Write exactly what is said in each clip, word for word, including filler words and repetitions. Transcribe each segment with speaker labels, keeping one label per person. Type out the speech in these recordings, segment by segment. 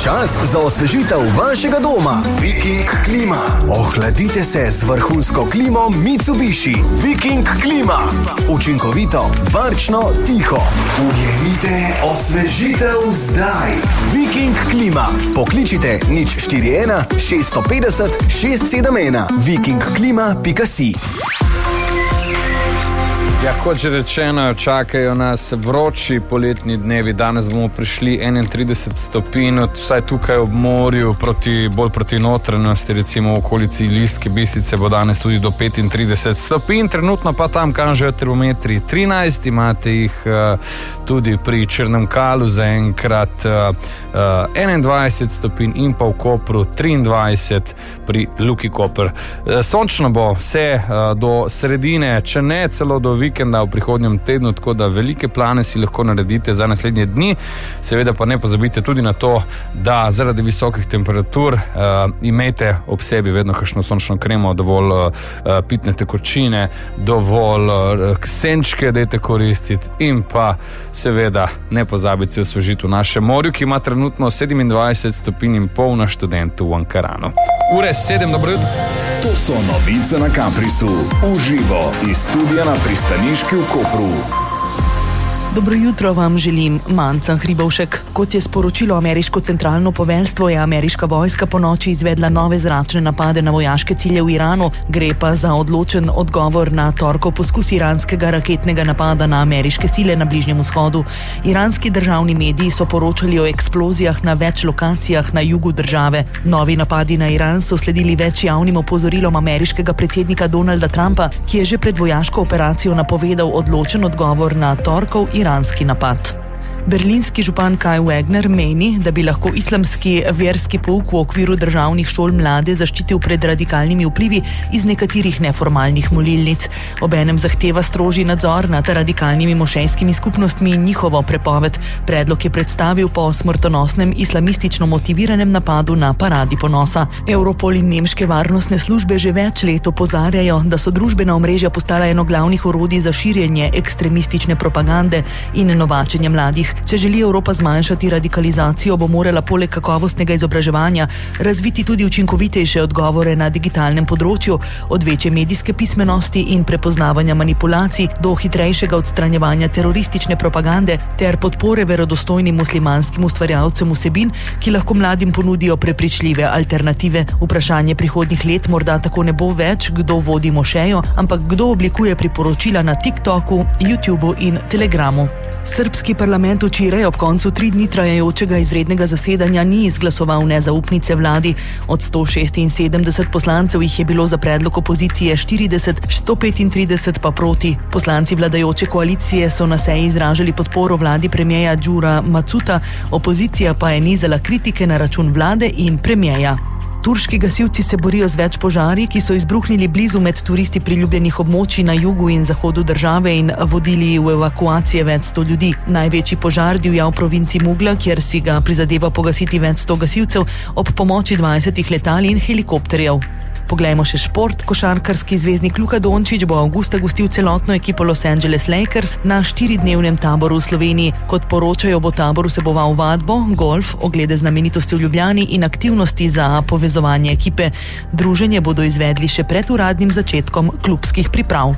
Speaker 1: Čas za osvežitev vašega doma. Viking Klima. Ohladite se z vrhunsko klimo Mitsubishi. Viking Klima. Učinkovito, varčno, tiho. Ujemite osvežitev zdaj. Viking Klima. Pokličite nič štiri ena šest pet nula šest sedem ena. viking klima pika si.
Speaker 2: Ja, kot že rečeno, čakajo nas vroči poletni dnevi. Danes bomo prišli enaintrideset stopinj, vsaj tukaj ob morju, proti, bolj proti notranjosti, recimo v okolici Ilirske Bistrice bo danes tudi do petintrideset stopinj. Trenutno pa tam kažejo termometri trinajst, imate jih uh, tudi pri Črnem Kalu zaenkrat uh, uh, enaindvajset stopinj in pa v Kopru triindvajset pri Luki Koper. Uh, sončno bo vse uh, do sredine, če ne celo do vikenda v prihodnjem tednu, tako da velike plane si lahko naredite za naslednje dni. Seveda pa ne pozabite tudi na to, da zaradi visokih temperatur uh, imejte ob sebi vedno kakšno sončno kremo, dovolj uh, pitne tekočine, dovolj uh, senčke dajte koristiti in pa seveda ne pozabite se osvežiti v našem morju, ki ima trenutno sedemindvajset stopinj in pol na Študentu v Ankaranu. Ure sedem, dobro jutro.
Speaker 3: To so novice na Kaprisu. Uživo iz studia na pristaniški v Kopru.
Speaker 4: Dobro jutro vam želim, Manca Hribovšek. Kot je sporočilo ameriško centralno poveljstvo, je ameriška vojska ponoči izvedla nove zračne napade na vojaške cilje v Iranu. Gre pa za odločen odgovor na torkov poskus iranskega raketnega napada na ameriške sile na Bližnjem vzhodu. Iranski državni mediji so poročali o eksplozijah na več lokacijah na jugu države. Novi napadi na Iran so sledili več javnim opozorilom ameriškega predsednika Donalda Trumpa, ki je že pred vojaško operacijo napovedal odločen odgovor na torkov iranski napad. Berlinski župan Kai Wegner meni, da bi lahko islamski verski pouk v okviru državnih šol mlade zaščitil pred radikalnimi vplivi iz nekaterih neformalnih molilnic. Obenem zahteva strožji nadzor nad radikalnimi mošejskimi skupnostmi in njihovo prepoved. Predlog je predstavil po smrtonosnem islamistično motiviranem napadu na Paradi ponosa. Europol in nemške varnostne službe že več let opozarjajo, da so družbena omrežja postala eno glavnih orodij za širjenje ekstremistične propagande in novačenja mladih. Če želi Evropa zmanjšati radikalizacijo, bo morala poleg kakovostnega izobraževanja razviti tudi učinkovitejše odgovore na digitalnem področju, od večje medijske pismenosti in prepoznavanja manipulacij do hitrejšega odstranjevanja teroristične propagande ter podpore verodostojnim muslimanskim ustvarjalcem vsebin, ki lahko mladim ponudijo prepričljive alternative. Vprašanje prihodnjih let morda tako ne bo več, kdo vodi mošejo, ampak kdo oblikuje priporočila na TikToku, YouTubeu in Telegramu. Srbski parlament včeraj ob koncu tri dni trajajočega izrednega zasedanja ni izglasoval nezaupnice vladi. Od sto šestinsedemdeset poslancev jih je bilo za predlog opozicije štirideset, sto petintrideset pa proti. Poslanci vladajoče koalicije so na seji izražali podporo vladi premierja Đura Macuta, opozicija pa je nizala kritike na račun vlade in premierja. Turški gasilci se borijo z več požari, ki so izbruhnili blizu med turisti priljubljenih območij na jugu in zahodu države in vodili v evakuacije več sto ljudi. Največji požar divja v provinci Mugla, kjer si ga prizadeva pogasiti več sto gasilcev ob pomoči dvajsetih letal in helikopterjev. Poglejmo še šport. Košarkarski zvezdnik Luka Dončić bo avgusta gostil celotno ekipo Los Angeles Lakers na štiridnevnem taboru v Sloveniji. Kot poročajo, bo tabor vseboval vadbo, golf, oglede znamenitosti v Ljubljani in aktivnosti za povezovanje ekipe. Druženje bodo izvedli še pred uradnim začetkom klubskih priprav.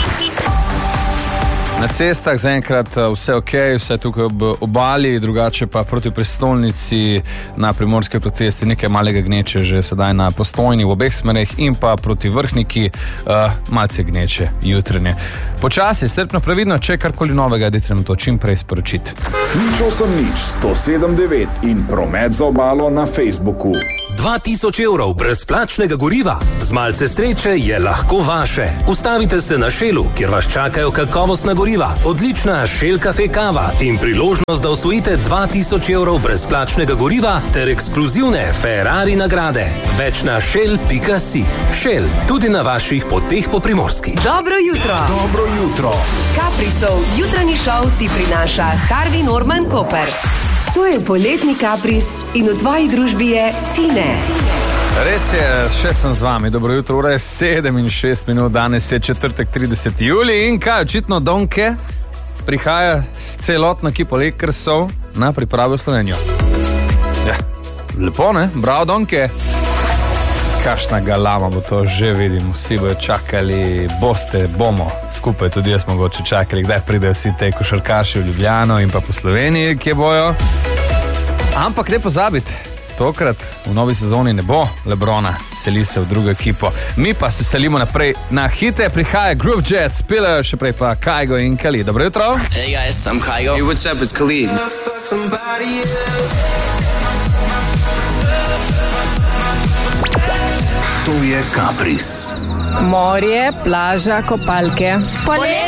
Speaker 2: Na cestah zaenkrat vse ok, vse tukaj ob obali, drugače pa proti prestolnici na Primorski avtocesti nekaj malega gneče že sedaj na Postojni v obeh smereh in pa proti Vrhniki uh, malce gneče jutranje. Počasi, strpno, previdno, če karkoli novega, dajte nam to čim prej sporočiti.
Speaker 3: Nič osem nič, sto sedem devet in promet za obalo na Facebooku.
Speaker 5: dva tisoč evrov brezplačnega goriva. Z malce sreče je lahko vaše. Ustavite se na Shellu, kjer vas čakajo kakovostna goriva, odlična Shell Cafe kava in priložnost, da osvojite dva tisoč evrov brezplačnega goriva ter ekskluzivne Ferrari nagrade. Več na shell pika si. Shell, tudi na vaših poteh po Primorski.
Speaker 6: Dobro jutro.
Speaker 3: Dobro jutro.
Speaker 6: Kaprisov jutranji šov ti prinaša Harvey Norman Koper. To je poletni Kapris in v tvoji družbi je Tine.
Speaker 2: Res je, še sem z vami. Dobro jutro, ura je sedem in šest minut, danes je četrtek trideseti julij in kaj, očitno Donke prihaja s celotno ekipo Lakersov na pripravo v Slovenijo. Ja, Lepo, ne? Bravo, Donke. Kakšna galama bo to, že vidim. Vsi bojo čakali, boste, bomo. Skupaj tudi jaz mogoče čakali, kdaj pridejo vsi te košarkaši v Ljubljano in pa po Sloveniji, kje bojo. Ampak ne pozabiti, tokrat v novi sezoni ne bo Lebrona, seli se v drugo ekipo. Mi pa se selimo naprej na hite, prihaja Groove Jet, spilajo še prej pa Kygo in Khalid. Dobro jutro.
Speaker 7: Hey guys, I'm Kygo. Hey, what's up, it's Khalid.
Speaker 3: To je Kapris.
Speaker 8: Morje, plaža, kopalke.